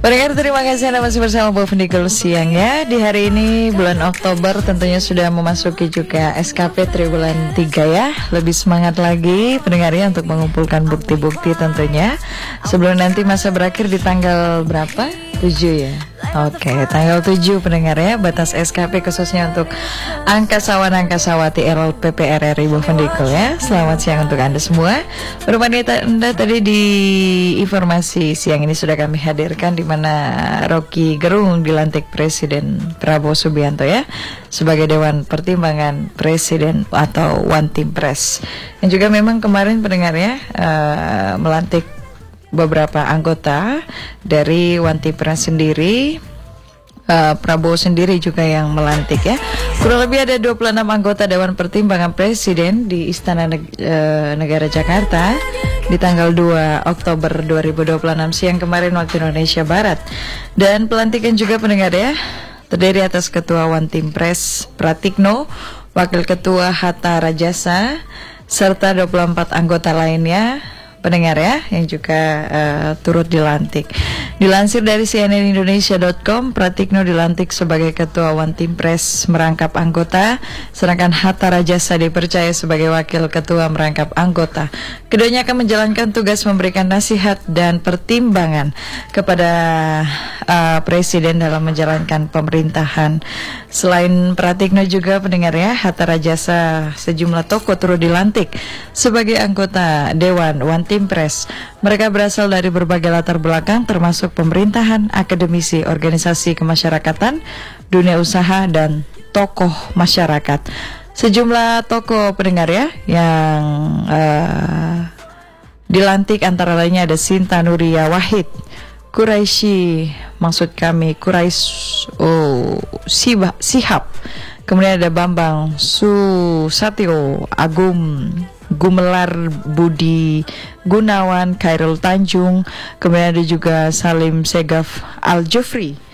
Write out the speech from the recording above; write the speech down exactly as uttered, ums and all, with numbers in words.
Pendengar, terima kasih Anda masih bersama Bu Vendikul siang ya. Di hari ini bulan Oktober tentunya sudah memasuki juga S K P triwulan tiga ya. Lebih semangat lagi pendengarnya untuk mengumpulkan bukti-bukti tentunya sebelum nanti masa berakhir di tanggal berapa? tujuh ya. Oke, tanggal tujuh pendengar ya, batas S K P khususnya untuk Angkasawan Angkasawati R L P P R R I Bu Vendikul ya. Selamat siang untuk Anda semua. Berupaya Anda tadi di informasi siang ini sudah kami hadirkan di mana Rocky Gerung dilantik Presiden Prabowo Subianto ya sebagai Dewan Pertimbangan Presiden atau One Team Press. Dan juga memang kemarin pendengar ya uh, melantik beberapa anggota dari One Team Press sendiri. uh, Prabowo sendiri juga yang melantik ya. Kurang lebih ada dua puluh enam anggota Dewan Pertimbangan Presiden di Istana Neg- uh, Negara Jakarta di tanggal dua Oktober dua ribu dua puluh enam siang kemarin waktu Indonesia Barat. Dan pelantikan juga pendengar ya terdiri atas Ketua One Team Press Pratikno, Wakil Ketua Hatta Rajasa, serta dua puluh empat anggota lainnya pendengar ya yang juga uh, turut dilantik. Dilansir dari C N N Indonesia dot com, Pratikno dilantik sebagai Ketua One Team Press merangkap anggota, sedangkan Hatta Rajasa dipercaya sebagai Wakil Ketua merangkap anggota. Keduanya akan menjalankan tugas memberikan nasihat dan pertimbangan kepada uh, Presiden dalam menjalankan pemerintahan. Selain Pratikno juga pendengar ya, Hatta Rajasa sejumlah tokoh turut dilantik sebagai anggota Dewan One Team Press. Mereka berasal dari berbagai latar belakang termasuk pemerintahan, akademisi, organisasi kemasyarakatan, dunia usaha, dan tokoh masyarakat. Sejumlah tokoh pendengar ya yang uh, dilantik antara lainnya ada Sinta Nuria Wahid, Quraisy, maksud kami Quraisy oh, Siba, Sihab. Kemudian ada Bambang Susatyo, Agum Gumelar Budi Gunawan, Khairul Tanjung. Kemudian ada juga Salim Segaf Al-Jufri,